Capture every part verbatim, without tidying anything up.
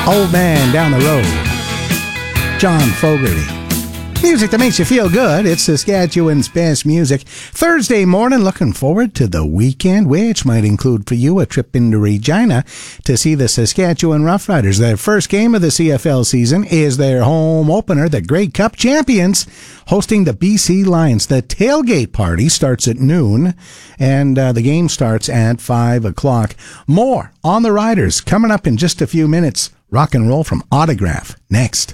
Old Man Down the Road. John Fogerty. Music that makes you feel good. It's Saskatchewan's best music. Thursday morning, looking forward to the weekend, which might include for you a trip into Regina to see the Saskatchewan Roughriders. Their first game of the C F L season is their home opener, the Grey Cup champions, hosting the B C Lions. The tailgate party starts at noon, and uh, the game starts at five o'clock. More on the Riders coming up in just a few minutes. Rock and roll from Autograph next.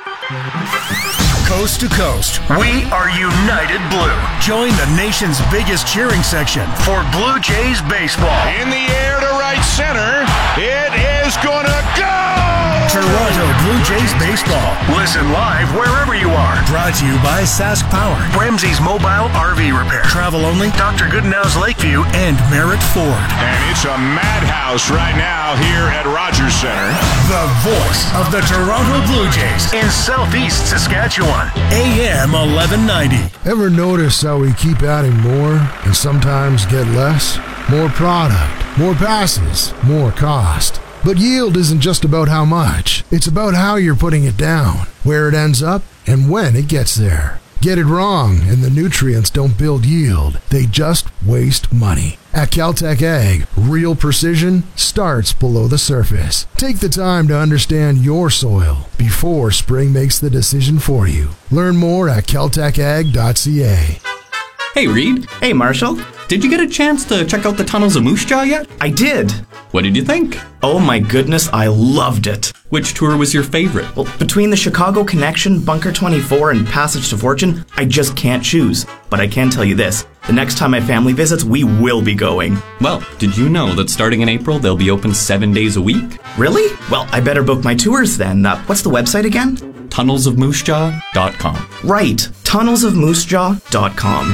Coast to coast, we are United Blue. Join the nation's biggest cheering section for Blue Jays baseball. In the air to right center, it is gonna go! Toronto Blue Jays baseball. Listen live wherever you are. Brought to you by Sask Power, Ramsey's Mobile R V Repair, Travel Only, Doctor Goodenow's Lakeview, and Merritt Ford. And it's a madhouse right now here at Rogers Center. The voice of the Toronto Blue Jays in Southeast Saskatchewan. A M eleven ninety. Ever notice how we keep adding more and sometimes get less? More product, more passes, more cost. But yield isn't just about how much. It's about how you're putting it down, where it ends up, and when it gets there. Get it wrong, and the nutrients don't build yield. They just waste money. At Caltech Ag, real precision starts below the surface. Take the time to understand your soil before spring makes the decision for you. Learn more at caltech ag dot c a. Hey, Reed. Hey, Marshall. Did you get a chance to check out the tunnels of Moose Jaw yet? I did. What did you think? Oh my goodness, I loved it. Which tour was your favorite? Well, between the Chicago Connection, Bunker twenty-four, and Passage to Fortune, I just can't choose. But I can tell you this, the next time my family visits, we will be going. Well, did you know that starting in April, they'll be open seven days a week? Really? Well, I better book my tours then. Uh, what's the website again? tunnels of moose jaw dot com. Right, tunnels of moose jaw dot com.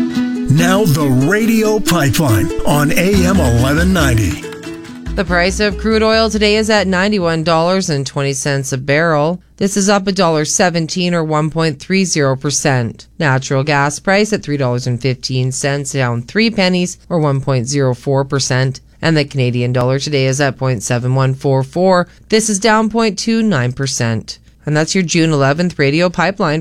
Now the Radio Pipeline on A M eleven ninety. The price of crude oil today is at ninety-one dollars and twenty cents a barrel. This is up one dollar seventeen or one point three zero percent. Natural gas price at three dollars and fifteen cents, down three pennies or one point zero four percent. And the Canadian dollar today is at zero point seven one four four. This is down zero point two nine percent. And that's your June eleventh Radio Pipeline.